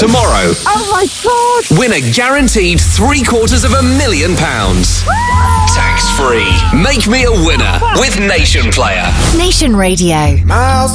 Tomorrow, Oh my God! win a guaranteed £750,000. Tax-free. Make me a winner with Nation Player. Nation Radio. Miles